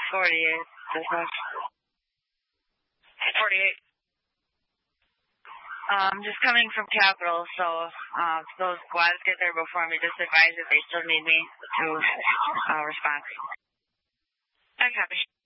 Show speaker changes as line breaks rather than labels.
48. Dispatch.
48.
Just coming from Capitol, so if those squads get there before me, just advise if they still need me to respond.
I copy.